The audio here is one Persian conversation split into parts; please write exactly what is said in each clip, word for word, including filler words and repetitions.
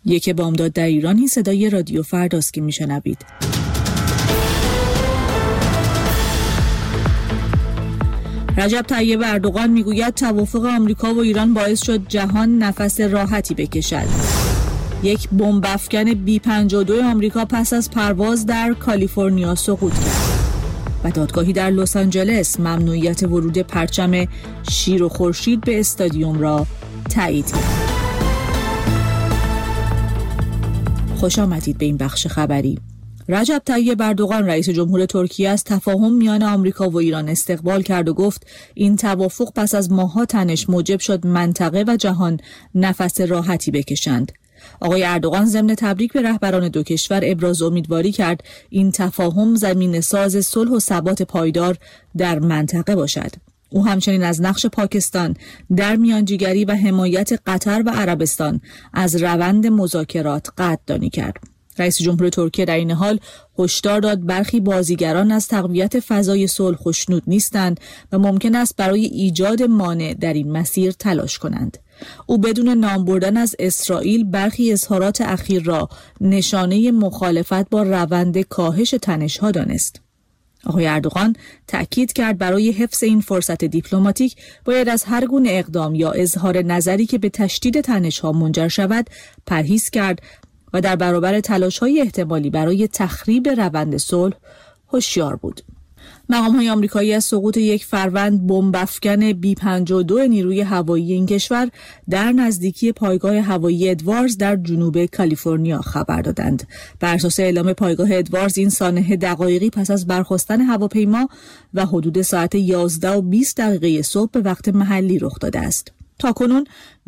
یک بامداد در ایران صدای رادیو فرداست که میشنوید. رجب طیب اردوغان میگوید توافق آمریکا و ایران باعث شد جهان نفس راحتی بکشد. یک بمب افکن بی پنجاه و دو آمریکا پس از پرواز در کالیفرنیا سقوط کرد. و دادگاهی در لس آنجلس ممنوعیت ورود پرچم شیر و خورشید به استادیوم را تایید کرد. خوش آمدید به این بخش خبری. رجب طیب اردوغان رئیس جمهور ترکیه از تفاهم میان آمریکا و ایران استقبال کرد و گفت این توافق پس از ماه‌ها تنش موجب شد منطقه و جهان نفس راحتی بکشند. آقای اردوغان ضمن تبریک به رهبران دو کشور ابراز امیدواری کرد این تفاهم زمینه ساز صلح و ثبات پایدار در منطقه باشد. او همچنین از نقش پاکستان در میانجیگری و حمایت قطر و عربستان از روند مذاکرات قدردانی کرد. رئیس جمهور ترکیه در این حال هشدار داد برخی بازیگران از تقویت فضای صلح خوشنود نیستند و ممکن است برای ایجاد مانع در این مسیر تلاش کنند. او بدون نام بردن از اسرائیل برخی اظهارات اخیر را نشانه مخالفت با روند کاهش تنش‌ها دانست. آقای اردوغان تأکید کرد برای حفظ این فرصت دیپلماتیک باید از هر گونه اقدام یا اظهار نظری که به تشدید تنش‌ها منجر شود پرهیز کرد و در برابر تلاش‌های احتمالی برای تخریب روند صلح هوشیار بود. مقام‌های آمریکایی از سقوط یک فروند بمب افکن بی پنجاه و دو نیروی هوایی این کشور در نزدیکی پایگاه هوایی ادواردز در جنوب کالیفرنیا خبر دادند. بر اساس اعلام پایگاه ادواردز این سانحه دقایقی پس از برخاستن هواپیما و حدود ساعت یازده و بیست دقیقه صبح به وقت محلی رخ داده است. تاکنون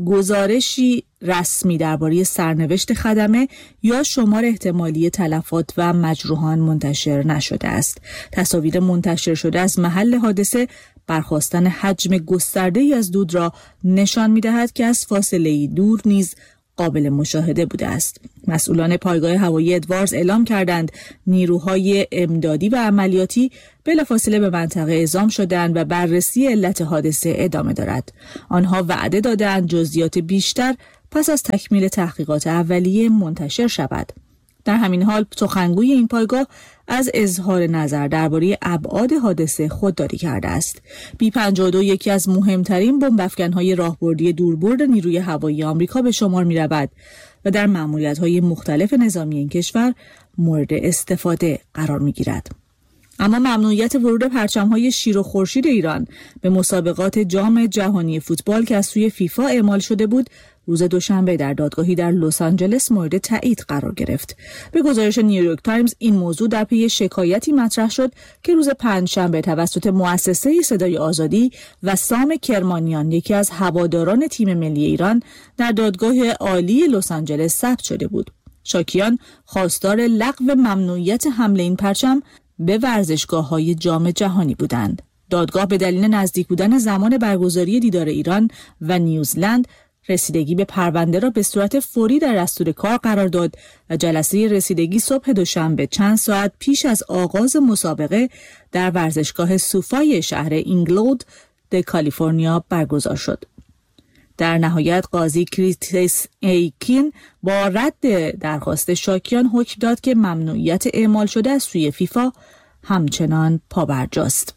گزارشی رسمی درباره سرنوشت خدمه یا شمار احتمالی تلفات و مجروحان منتشر نشده است. تصاویر منتشر شده از محل حادثه برخاستن حجم گسترده‌ای از دود را نشان می‌دهد که از فاصله‌ای دور نیز قابل مشاهده بوده است. مسئولان پایگاه هوایی ادواردز اعلام کردند نیروهای امدادی و عملیاتی بلافاصله به منطقه اعزام شدند و بررسی علت حادثه ادامه دارد. آنها وعده دادند جزئیات بیشتر پس از تکمیل تحقیقات اولیه منتشر شود. در همین حال سخنگوی این پایگاه از اظهار نظر درباره ابعاد حادثه خودداری کرده است. بی پنجاه و دو یکی از مهمترین بمب افکن‌های راهبردی دوربرد نیروی هوایی آمریکا به شمار می‌رود و در مأموریت‌های مختلف نظامی این کشور مورد استفاده قرار می‌گیرد. اما ممنوعیت ورود پرچم‌های شیر و خورشید ایران به مسابقات جام جهانی فوتبال که از سوی فیفا اعمال شده بود روز دوشنبه در دادگاهی در لس آنجلس مورد تایید قرار گرفت. به گزارش نیویورک تایمز این موضوع در پی شکایتی مطرح شد که روز پنجشنبه توسط مؤسسه صدای آزادی و سام کرمانیان یکی از هواداران تیم ملی ایران در دادگاه عالی لس آنجلس ثبت شده بود. شاکیان خواستار لغو ممنوعیت حمل این پرچم به ورزشگاه‌های جام جهانی بودند. دادگاه به دلیل نزدیک بودن زمان برگزاری دیدار ایران و نیوزلند رسیدگی به پرونده را به صورت فوری در دستور کار قرار داد و جلسه رسیدگی صبح دوشنبه چند ساعت پیش از آغاز مسابقه در ورزشگاه سوفای شهر اینگلود در کالیفرنیا برگزار شد. در نهایت قاضی کریس ایکین با رد درخواست شاکیان حکم داد که ممنوعیت اعمال شده از سوی فیفا همچنان پابرجاست.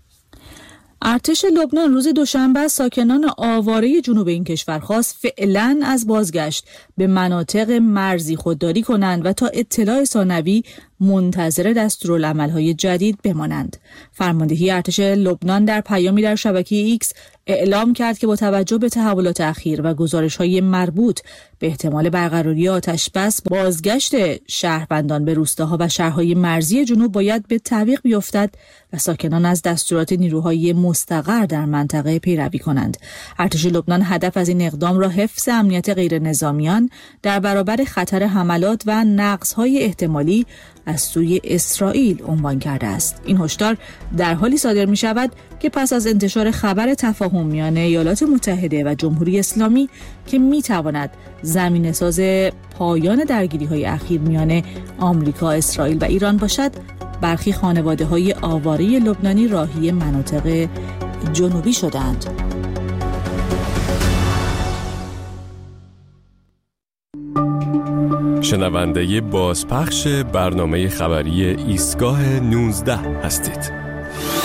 ارتش لبنان روز دوشنبه از ساکنان آواره جنوب این کشور خواست فعلاً از بازگشت به مناطق مرزی خودداری کنند و تا اطلاع ثانوی منتظر دستورالعمل‌های جدید بمانند. فرماندهی ارتش لبنان در پیامی در شبکه ایکس اعلام کرد که با توجه به تحولات اخیر و گزارش‌های مربوط به احتمال برقراری آتش بس بازگشت شهروندان به روستاها و شهرهای مرزی جنوب باید به تعویق بیفتد و ساکنان از دستورات نیروهای مستقر در منطقه پیروی کنند. ارتش لبنان هدف از این اقدام را حفظ امنیت غیر نظامیان در برابر خطر حملات و نقص‌های احتمالی از سوی اسرائیل عنوان کرده است. این هشدار در حالی صادر می شود که پس از انتشار خبر تفاهم میان ایالات متحده و جمهوری اسلامی که می تواند زمینه‌ساز پایان درگیری‌های اخیر میان آمریکا، اسرائیل و ایران باشد، برخی خانواده‌های آواره لبنانی راهی مناطق جنوبی شدند. شنونده بازپخش برنامه خبری ایستگاه نوزده هستید.